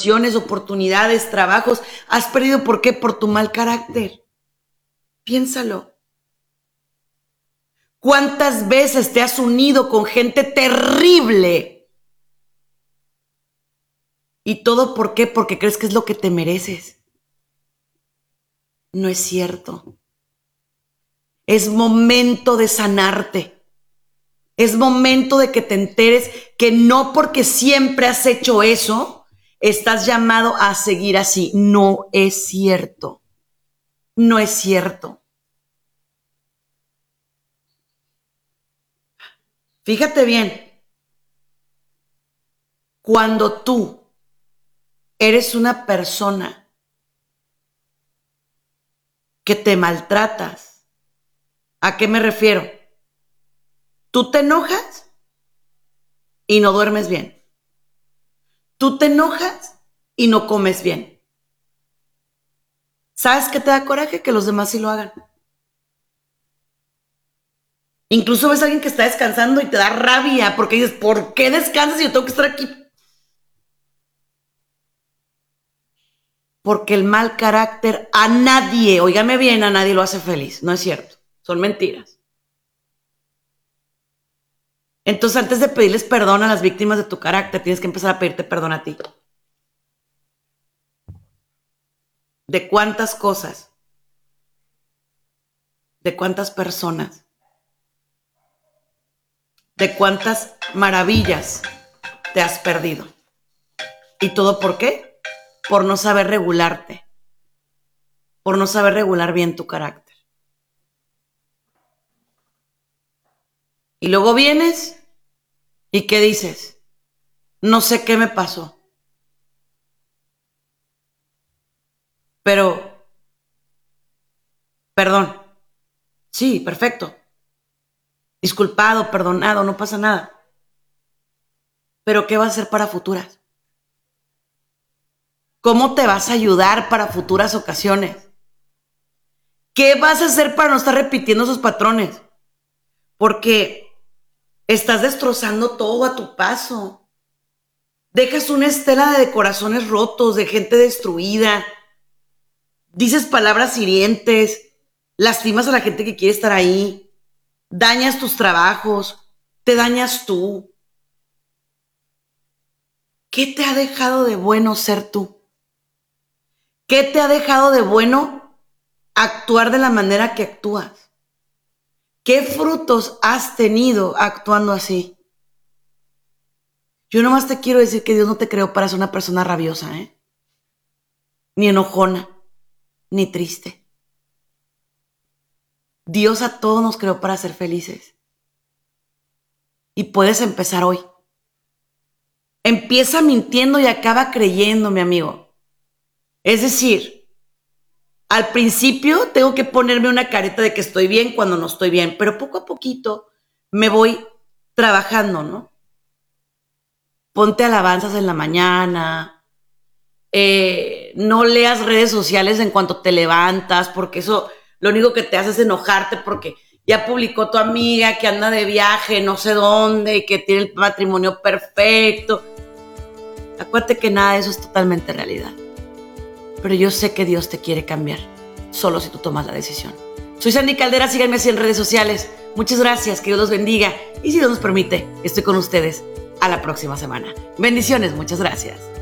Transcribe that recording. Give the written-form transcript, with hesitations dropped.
situaciones, oportunidades, trabajos, has perdido. ¿Por qué? Por tu mal carácter. Piénsalo. ¿Cuántas veces te has unido con gente terrible? ¿Y todo por qué? Porque crees que es lo que te mereces. No es cierto. Es momento de sanarte. Es momento de que te enteres que no porque siempre has hecho eso, estás llamado a seguir así. No es cierto. No es cierto. Fíjate bien. Cuando tú eres una persona que te maltratas, ¿a qué me refiero? Tú te enojas y no duermes bien. Tú te enojas y no comes bien. ¿Sabes qué te da coraje? Que los demás sí lo hagan. Incluso ves a alguien que está descansando y te da rabia porque dices, ¿por qué descansas y yo tengo que estar aquí? Porque el mal carácter a nadie, óigame bien, a nadie lo hace feliz. No es cierto. Son mentiras. Entonces, antes de pedirles perdón a las víctimas de tu carácter, tienes que empezar a pedirte perdón a ti. ¿De cuántas cosas? ¿De cuántas personas? ¿De cuántas maravillas te has perdido? ¿Y todo por qué? Por no saber regularte. Por no saber regular bien tu carácter. Y luego vienes y ¿qué dices? No sé qué me pasó. Pero, perdón. Sí, perfecto. Disculpado, perdonado, no pasa nada. Pero ¿qué vas a hacer para futuras? ¿Cómo te vas a ayudar para futuras ocasiones? ¿Qué vas a hacer para no estar repitiendo esos patrones? Porque estás destrozando todo a tu paso. Dejas una estela de corazones rotos, de gente destruida. Dices palabras hirientes. Lastimas a la gente que quiere estar ahí. Dañas tus trabajos. Te dañas tú. ¿Qué te ha dejado de bueno ser tú? ¿Qué te ha dejado de bueno actuar de la manera que actúas? ¿Qué frutos has tenido actuando así? Yo nomás te quiero decir que Dios no te creó para ser una persona rabiosa, ni enojona, ni triste. Dios a todos nos creó para ser felices. Y puedes empezar hoy. Empieza mintiendo y acaba creyendo, mi amigo. Es decir, al principio tengo que ponerme una careta de que estoy bien cuando no estoy bien, pero poco a poquito me voy trabajando, ¿no? Ponte alabanzas en la mañana, no leas redes sociales en cuanto te levantas, porque eso lo único que te hace es enojarte porque ya publicó tu amiga que anda de viaje no sé dónde y que tiene el matrimonio perfecto. Acuérdate que nada de eso es totalmente realidad. Pero yo sé que Dios te quiere cambiar, solo si tú tomas la decisión. Soy Sandy Caldera, síganme así en redes sociales. Muchas gracias, que Dios los bendiga. Y si Dios nos permite, estoy con ustedes a la próxima semana. Bendiciones, muchas gracias.